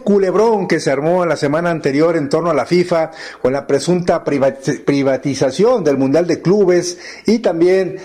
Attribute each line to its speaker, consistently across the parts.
Speaker 1: culebrón que se armó la semana anterior en torno a la FIFA con la presunta privatización del Mundial de Clubes y también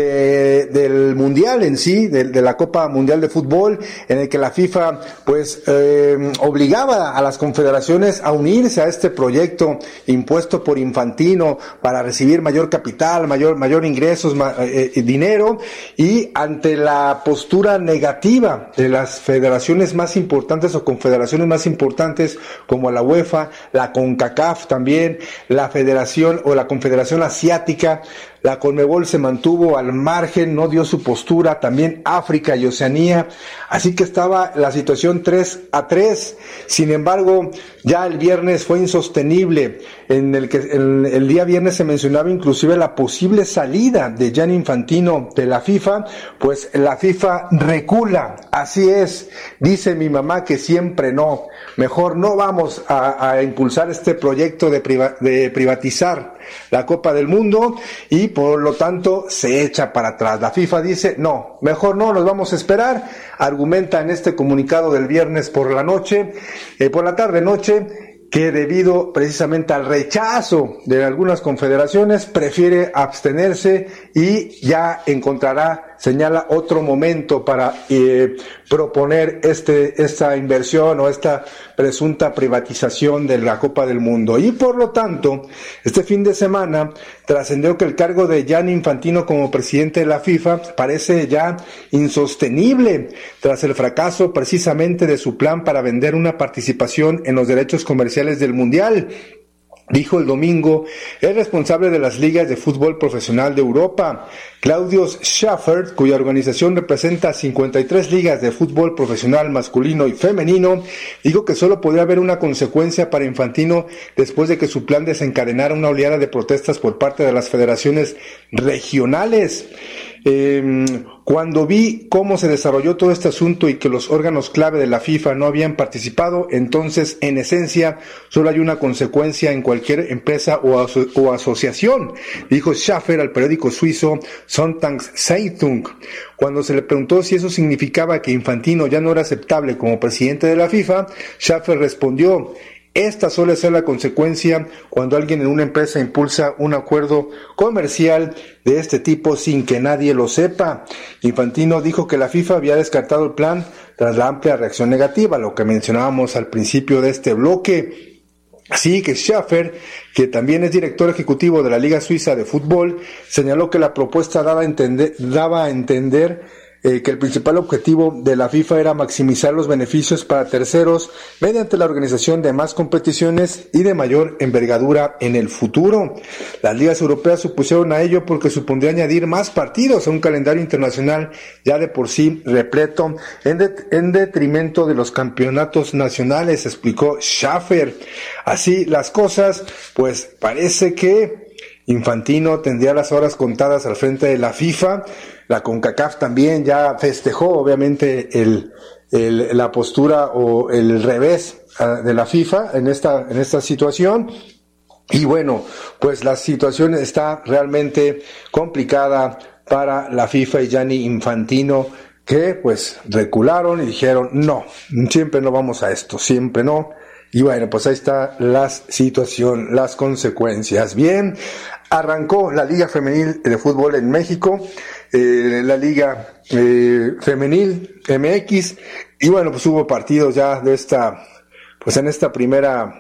Speaker 1: del Mundial en sí, de la Copa Mundial de Fútbol, en el que la FIFA pues obligaba a las confederaciones a unirse a este proyecto impuesto por Infantino para recibir mayor capital, mayor ingresos, dinero, y ante la postura negativa de las federaciones más importantes o confederaciones más importantes como la UEFA, la CONCACAF también, la Federación o la Confederación Asiática, la Conmebol se mantuvo al margen, no dio su postura, también África y Oceanía, así que estaba la situación 3-3. Sin embargo, ya el viernes fue insostenible, en el que el día viernes se mencionaba inclusive la posible salida de Gianni Infantino de la FIFA, pues la FIFA recula, así es, dice mi mamá que siempre no, mejor no vamos a impulsar este proyecto de privatizar la Copa del Mundo, y por lo tanto se echa para atrás. La FIFA dice, no, mejor no, nos vamos a esperar, argumenta en este comunicado del viernes por la tarde-noche, que debido precisamente al rechazo de algunas confederaciones, prefiere abstenerse y ya encontrará, señala, otro momento para proponer esta inversión o esta presunta privatización de la Copa del Mundo. Y por lo tanto, este fin de semana trascendió que el cargo de Gianni Infantino como presidente de la FIFA parece ya insostenible tras el fracaso precisamente de su plan para vender una participación en los derechos comerciales del Mundial. Dijo el domingo el responsable de las ligas de fútbol profesional de Europa, Claudius Schaffer, cuya organización representa 53 ligas de fútbol profesional masculino y femenino, dijo que solo podría haber una consecuencia para Infantino después de que su plan desencadenara una oleada de protestas por parte de las federaciones regionales. Cuando vi cómo se desarrolló todo este asunto y que los órganos clave de la FIFA no habían participado, entonces, en esencia, solo hay una consecuencia en cualquier empresa o asociación, dijo Schaffer al periódico suizo Sonntagszeitung. Cuando se le preguntó si eso significaba que Infantino ya no era aceptable como presidente de la FIFA, Schaffer respondió: esta suele ser la consecuencia cuando alguien en una empresa impulsa un acuerdo comercial de este tipo sin que nadie lo sepa. Infantino dijo que la FIFA había descartado el plan tras la amplia reacción negativa, lo que mencionábamos al principio de este bloque. Así que Schaffer, que también es director ejecutivo de la Liga Suiza de Fútbol, señaló que la propuesta daba a entender que el principal objetivo de la FIFA era maximizar los beneficios para terceros mediante la organización de más competiciones y de mayor envergadura en el futuro. Las ligas europeas se opusieron a ello porque supondría añadir más partidos a un calendario internacional ya de por sí repleto en detrimento de los campeonatos nacionales, explicó Schaffer. Así las cosas, pues parece que Infantino tendría las horas contadas al frente de la FIFA. La CONCACAF también ya festejó obviamente la postura o el revés de la FIFA en esta situación. Y bueno, pues la situación está realmente complicada para la FIFA y Gianni Infantino, que pues recularon y dijeron no, siempre no vamos a esto, siempre no. Y bueno, pues ahí está la situación, las consecuencias. Bien, arrancó la Liga Femenil de Fútbol en México, la Liga Femenil MX, y bueno, pues hubo partidos ya de en esta primera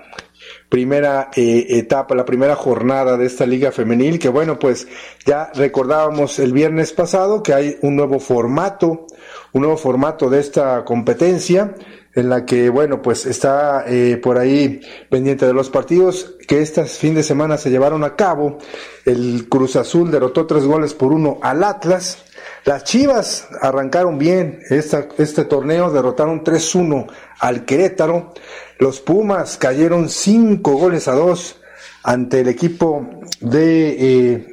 Speaker 1: etapa, la primera jornada de esta Liga Femenil, que bueno, pues ya recordábamos el viernes pasado que hay un nuevo formato de esta competencia, en la que, bueno, pues está por ahí pendiente de los partidos que este fin de semana se llevaron a cabo. El Cruz Azul derrotó 3-1 al Atlas. Las Chivas arrancaron bien este torneo, derrotaron 3-1 al Querétaro. Los Pumas cayeron 5-2 ante el equipo de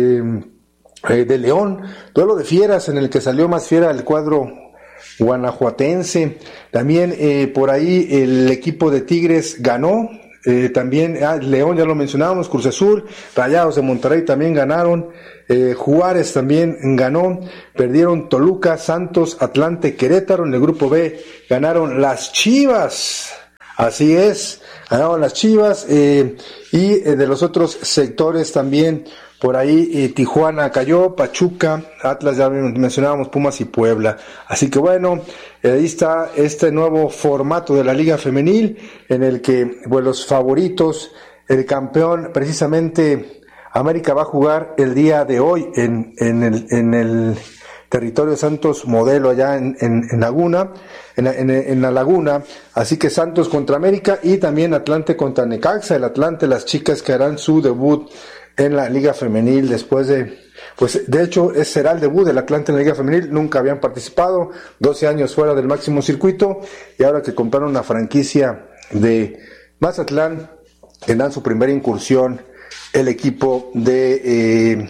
Speaker 1: León. Duelo de fieras en el que salió más fiera el cuadro guanajuatense. También por ahí el equipo de Tigres ganó. También León, ya lo mencionábamos, Cruz Azul, Rayados de Monterrey también ganaron, Juárez también ganó, perdieron Toluca, Santos, Atlante, Querétaro. En el grupo B ganaron las Chivas Así es, ganaron las Chivas, y de los otros sectores también, por ahí Tijuana cayó, Pachuca, Atlas ya mencionábamos, Pumas y Puebla. Así que bueno, ahí está este nuevo formato de la Liga Femenil, en el que pues, los favoritos, el campeón, precisamente América va a jugar el día de hoy en el territorio Santos Modelo allá en Laguna, en la Laguna, así que Santos contra América y también Atlante contra Necaxa, el Atlante, las chicas que harán su debut en la Liga Femenil después de, pues de hecho será el debut del Atlante en la Liga Femenil, nunca habían participado, 12 años fuera del máximo circuito y ahora que compraron la franquicia de Mazatlán, que dan su primera incursión el equipo de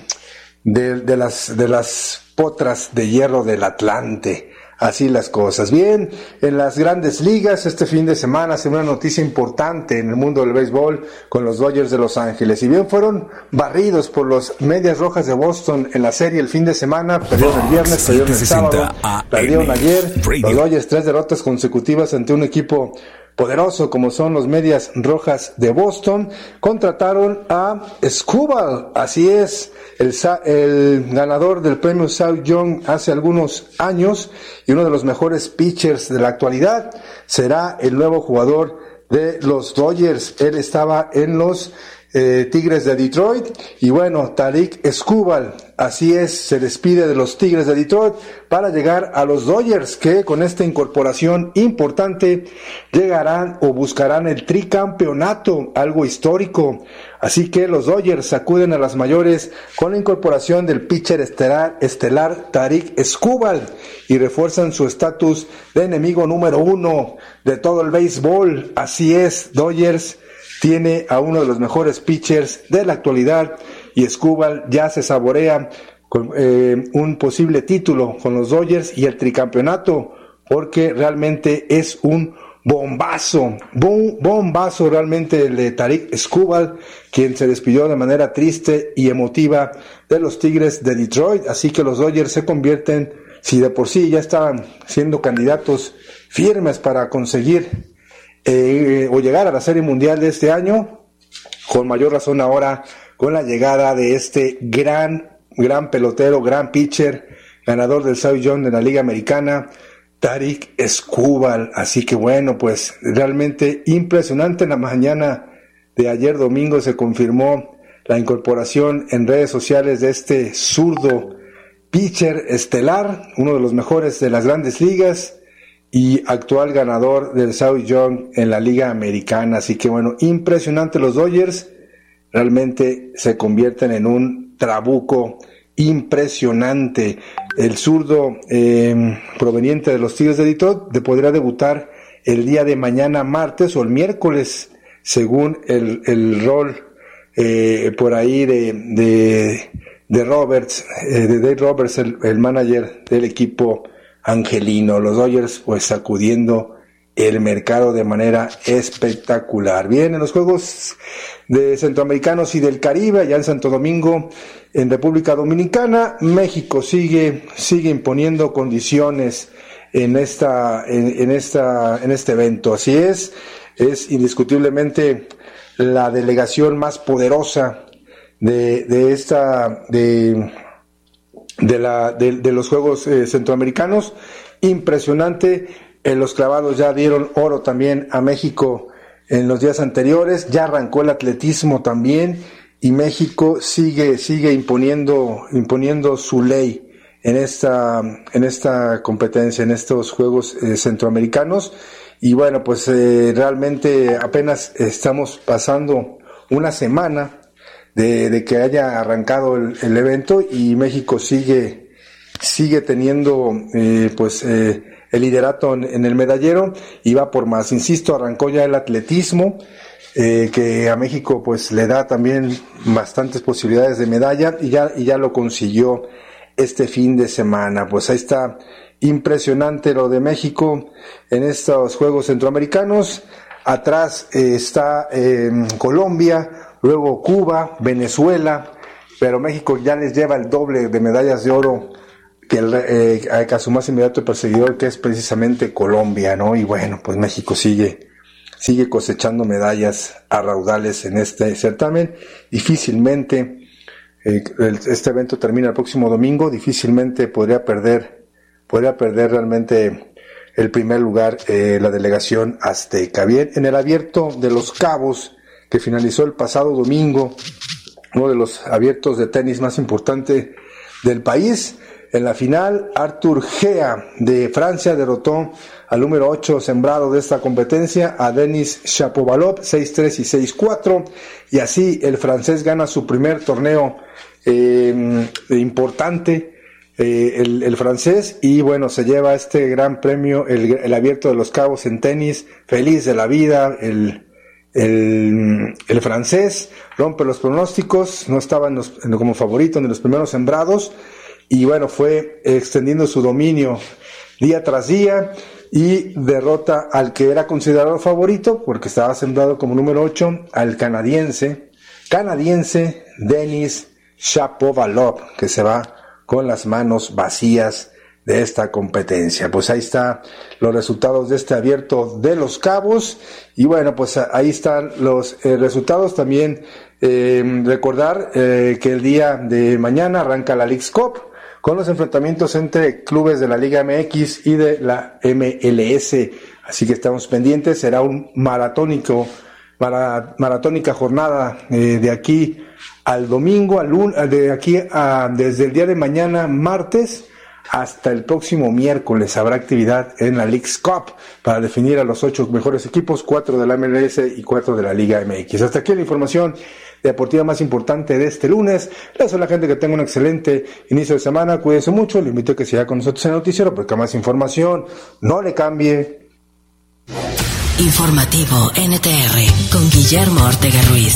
Speaker 1: las Potras de Hierro del Atlante. Así las cosas. Bien, en las grandes ligas, este fin de semana se una noticia importante en el mundo del béisbol con los Dodgers de Los Ángeles. Si bien fueron barridos por los Medias Rojas de Boston en la serie el fin de semana, perdieron el viernes, perdieron el sábado, perdieron ayer. Los Dodgers 3 derrotas consecutivas ante un equipo poderoso como son los Medias Rojas de Boston, contrataron a Skubal, así es, el ganador del premio Cy Young hace algunos años y uno de los mejores pitchers de la actualidad, será el nuevo jugador de los Dodgers. Él estaba en los Tigres de Detroit y bueno, Tarik Skubal, así es, se despide de los Tigres de Detroit para llegar a los Dodgers, que con esta incorporación importante llegarán o buscarán el tricampeonato, algo histórico. Así que los Dodgers acuden a las mayores con la incorporación del pitcher estelar Tarik Skubal y refuerzan su estatus de enemigo número 1 de todo el béisbol. Así es, Dodgers tiene a uno de los mejores pitchers de la actualidad y Skubal ya se saborea con un posible título con los Dodgers y el tricampeonato, porque realmente es un bombazo realmente el de Tarik Skubal, quien se despidió de manera triste y emotiva de los Tigres de Detroit. Así que los Dodgers se convierten, si de por sí ya estaban siendo candidatos firmes para conseguir o llegar a la Serie Mundial de este año, con mayor razón ahora con la llegada de este gran pelotero, gran pitcher, ganador del Cy Young de la Liga Americana, Tarik Skubal. Así que bueno, pues realmente impresionante. En la mañana de ayer domingo se confirmó la incorporación en redes sociales de este zurdo pitcher estelar, uno de los mejores de las grandes ligas y actual ganador del Cy Young en la Liga Americana. Así que bueno, impresionante. Los Dodgers realmente se convierten en un trabuco impresionante. El zurdo proveniente de los Tigres de Detroit podrá debutar el día de mañana martes o el miércoles, según el rol por ahí de Roberts, de Dave Roberts, el manager del equipo angelino. Los Dodgers pues sacudiendo el mercado de manera espectacular. Bien, en los Juegos de Centroamericanos y del Caribe, allá en Santo Domingo, en República Dominicana, México sigue imponiendo condiciones en este evento. Así es indiscutiblemente la delegación más poderosa de los Juegos Centroamericanos. Impresionante. Los clavados ya dieron oro también a México en los días anteriores. Ya arrancó el atletismo también y México sigue imponiendo su ley en esta competencia, en estos Juegos Centroamericanos. Y bueno, pues realmente apenas estamos pasando una semana de que haya arrancado el evento y México sigue teniendo el liderato en el medallero y va por más. Insisto, arrancó ya el atletismo, que a México pues le da también bastantes posibilidades de medalla y ya lo consiguió este fin de semana. Pues ahí está, impresionante lo de México en estos Juegos Centroamericanos. Atrás está Colombia, luego Cuba, Venezuela, pero México ya les lleva el doble de medallas de oro que a su más inmediato perseguidor, que es precisamente Colombia, ¿no? Y bueno, pues México sigue sigue cosechando medallas a raudales en este certamen. Difícilmente, este evento termina el próximo domingo, difícilmente podría perder realmente el primer lugar la delegación azteca. Bien, en el Abierto de Los Cabos, que finalizó el pasado domingo, uno de los abiertos de tenis más importante del país, en la final, Arthur Gea de Francia derrotó al número 8 sembrado de esta competencia, a Denis Shapovalov, 6-3 y 6-4, y así el francés gana su primer torneo importante, el francés, y bueno, se lleva este gran premio, el Abierto de Los Cabos en tenis, feliz de la vida, el francés rompe los pronósticos, no estaba como favorito en los primeros sembrados, y bueno, fue extendiendo su dominio día tras día y derrota al que era considerado favorito, porque estaba sembrado como número 8, al canadiense Denis Shapovalov, que se va con las manos vacías de esta competencia. Pues ahí están los resultados de este Abierto de Los Cabos, y bueno, pues ahí están los resultados. También recordar que el día de mañana arranca la Leagues Cup, con los enfrentamientos entre clubes de la Liga MX y de la MLS, así que estamos pendientes. Será un maratónica jornada de aquí al domingo, desde el día de mañana, martes, hasta el próximo miércoles habrá actividad en la Leagues Cup para definir a los 8 mejores equipos, 4 de la MLS y 4 de la Liga MX. Hasta aquí la información deportiva más importante de este lunes. Les deseo a la gente que tenga un excelente inicio de semana. Cuídense mucho. Le invito a que siga con nosotros en el noticiero, porque más información, no le cambie.
Speaker 2: Informativo NTR con Guillermo Ortega Ruiz.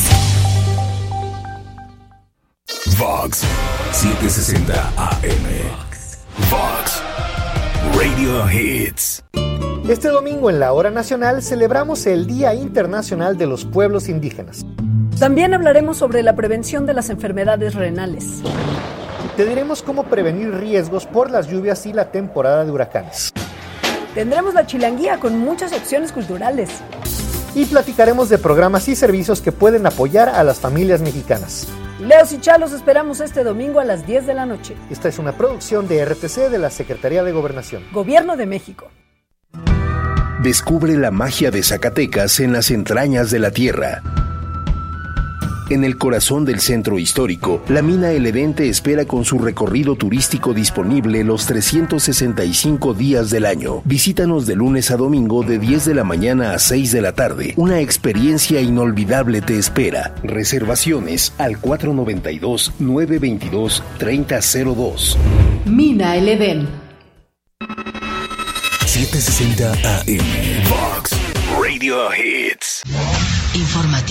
Speaker 3: Vox 760 AM. Vox Radio Hits.
Speaker 4: Este domingo en la Hora Nacional celebramos el Día Internacional de los Pueblos Indígenas.
Speaker 5: También hablaremos sobre la prevención de las enfermedades renales.
Speaker 4: Te diremos cómo prevenir riesgos por las lluvias y la temporada de huracanes.
Speaker 5: Tendremos la chilanguía con muchas opciones culturales.
Speaker 4: Y platicaremos de programas y servicios que pueden apoyar a las familias mexicanas.
Speaker 5: Leos y Chalos esperamos este domingo a las 10 de la noche.
Speaker 4: Esta es una producción de RTC de la Secretaría de Gobernación.
Speaker 5: Gobierno de México.
Speaker 3: Descubre la magia de Zacatecas en las entrañas de la tierra. En el corazón del centro histórico, la mina El Edén te espera con su recorrido turístico disponible los 365 días del año. Visítanos de lunes a domingo de 10 de la mañana a 6 de la tarde. Una experiencia inolvidable te espera. Reservaciones al 492-922-3002.
Speaker 2: Mina El Edén.
Speaker 3: 760 AM. Vox Radio Hits.
Speaker 2: Informativo.